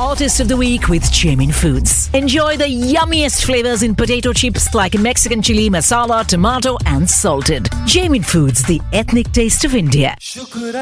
Artist of the Week with Jamin Foods. Enjoy the yummiest flavors in potato chips like Mexican chili, masala, tomato and salted. Jamin Foods, the ethnic taste of India.